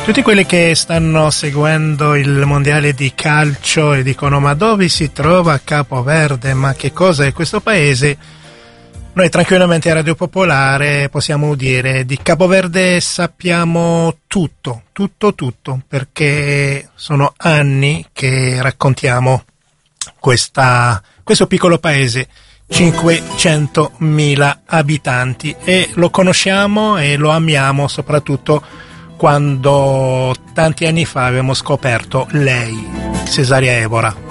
Tutti quelli che stanno seguendo il mondiale di calcio e dicono: ma dove si trova Capoverde? Ma che cosa è questo paese? Noi tranquillamente a Radio Popolare possiamo dire di Capoverde sappiamo tutto, perché sono anni che raccontiamo questo piccolo paese, 500.000 abitanti, e lo conosciamo e lo amiamo soprattutto quando tanti anni fa abbiamo scoperto lei, Cesaria Evora.